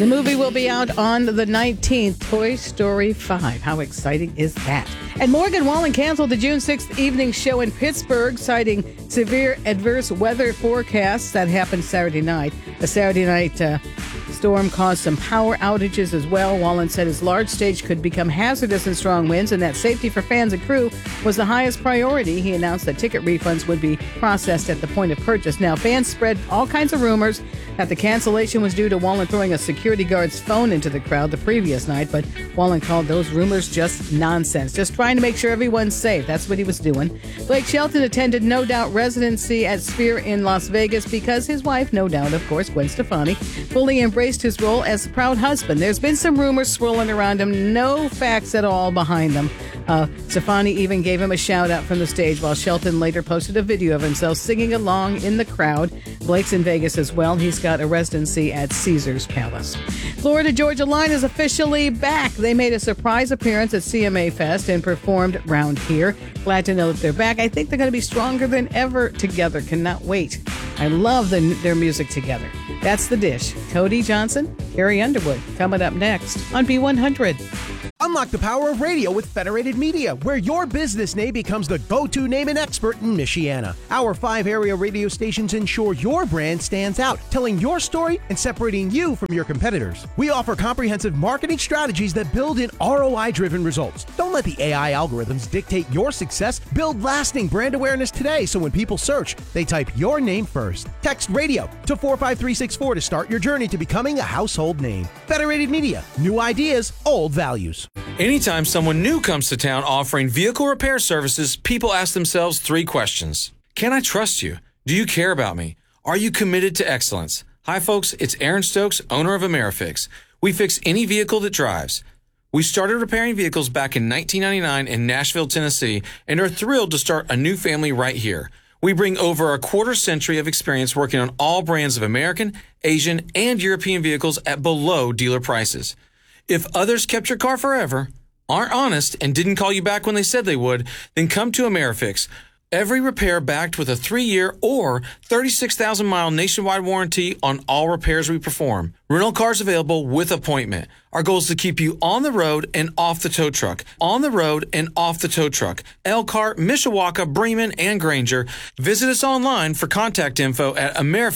The movie will be out on the 19th, Toy Story 5. How exciting is that? And Morgan Wallen canceled the June 6th evening show in Pittsburgh, citing severe adverse weather forecasts that happened Saturday night. The Saturday night storm caused some power outages as well. Wallen said his large stage could become hazardous in strong winds and that safety for fans and crew was the highest priority. He announced that ticket refunds would be processed at the point of purchase. Now, fans spread all kinds of rumors that the cancellation was due to Wallen throwing a security guard's phone into the crowd the previous night, but Wallen called those rumors just nonsense. Just trying to make sure everyone's safe. That's what he was doing. Blake Shelton attended No Doubt residency at Sphere in Las Vegas because his wife, No Doubt, of course, Gwen Stefani, fully embraced his role as a proud husband. There's been some rumors swirling around him, no facts at all behind them. Stefani even gave him a shout out from the stage, while Shelton later posted a video of himself singing along in the crowd. Blake's in Vegas as well. He's got a residency at Caesars Palace. Florida Georgia Line is officially back. They made a surprise appearance at CMA Fest and performed round here. Glad to know that they're back. I think they're going to be stronger than ever together. Cannot wait. I love their music together. That's The Dish. Cody Johnson, Carrie Underwood, coming up next on B100. Unlock the power of radio with Federated Media, where your business name becomes the go-to name and expert in Michiana. Our 5 area radio stations ensure your brand stands out, telling your story and separating you from your competitors. We offer comprehensive marketing strategies that build in ROI-driven results. Don't let the AI algorithms dictate your success. Build lasting brand awareness today, so when people search, they type your name first. Text radio to 45364 to start your journey to becoming a household name. Federated Media, new ideas, old values. Anytime someone new comes to town offering vehicle repair services, people ask themselves 3 questions. Can I trust you? Do you care about me? Are you committed to excellence? Hi folks, it's Aaron Stokes, owner of AmeriFix. We fix any vehicle that drives. We started repairing vehicles back in 1999 in Nashville, Tennessee, and are thrilled to start a new family right here. We bring over a quarter century of experience working on all brands of American, Asian, and European vehicles at below dealer prices. If others kept your car forever, aren't honest, and didn't call you back when they said they would, then come to AmeriFix. Every repair backed with a 3-year or 36,000-mile nationwide warranty on all repairs we perform. Rental cars available with appointment. Our goal is to keep you on the road and off the tow truck. On the road and off the tow truck. Elkhart, Mishawaka, Bremen, and Granger. Visit us online for contact info at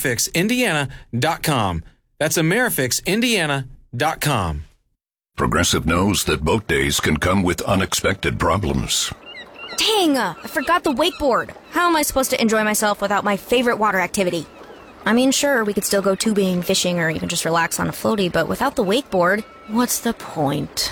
AmeriFixIndiana.com. That's AmeriFixIndiana.com. Progressive knows that boat days can come with unexpected problems. Dang, I forgot the wakeboard. How am I supposed to enjoy myself without my favorite water activity? I mean, sure, we could still go tubing, fishing, or even just relax on a floaty, but without the wakeboard, what's the point?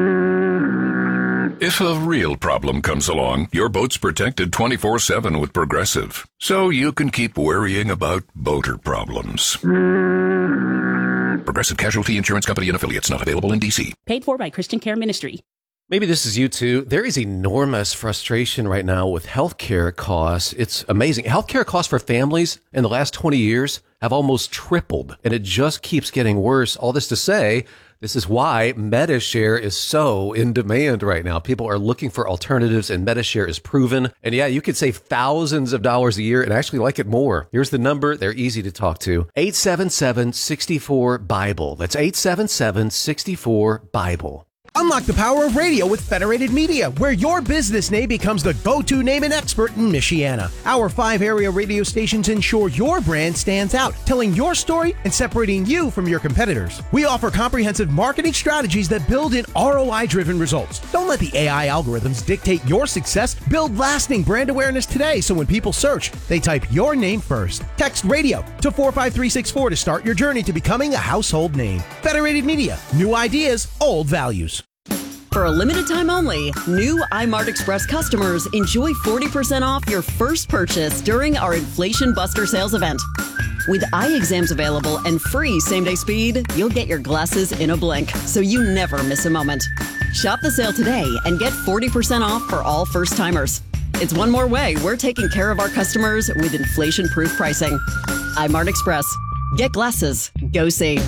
If a real problem comes along, your boat's protected 24/7 with Progressive, so you can keep worrying about boater problems. Progressive Casualty Insurance Company and Affiliates, not available in D.C. Paid for by Christian Care Ministry. Maybe this is you too. There is enormous frustration right now with healthcare costs. It's amazing. Healthcare costs for families in the last 20 years have almost tripled, and it just keeps getting worse. All this to say, this is why MediShare is so in demand right now. People are looking for alternatives, and MediShare is proven. And yeah, you could save thousands of dollars a year and actually like it more. Here's the number. They're easy to talk to. 877-64-BIBLE. That's 877-64-BIBLE. Unlock the power of radio with Federated Media, where your business name becomes the go-to name and expert in Michiana. Our 5 area radio stations ensure your brand stands out, telling your story and separating you from your competitors. We offer comprehensive marketing strategies that build in ROI-driven results. Don't let the AI algorithms dictate your success. Build lasting brand awareness today, so when people search, they type your name first. Text radio to 45364 to start your journey to becoming a household name. Federated Media, new ideas, old values. For a limited time only, new iMart Express customers enjoy 40% off your first purchase during our Inflation Buster sales event. With eye exams available and free same-day speed, you'll get your glasses in a blink, so you never miss a moment. Shop the sale today and get 40% off for all first-timers. It's one more way we're taking care of our customers with inflation-proof pricing. iMart Express. Get glasses. Go see.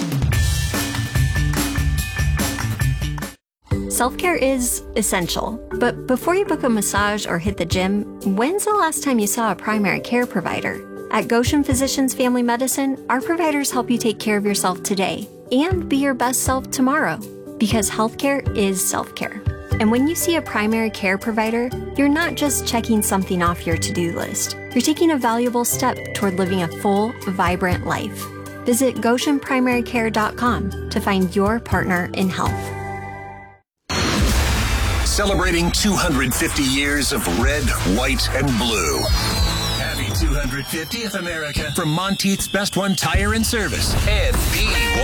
Self-care is essential, but before you book a massage or hit the gym, when's the last time you saw a primary care provider? At Goshen Physicians Family Medicine, our providers help you take care of yourself today. and be your best self tomorrow. Because healthcare is self-care. And when you see a primary care provider, you're not just checking something off your to-do list. You're taking a valuable step toward living a full, vibrant life. Visit GoshenPrimaryCare.com to find your partner in health. Celebrating 250 years of red, white, and blue. Happy 250th America from Monteith's Best One Tire and Service and the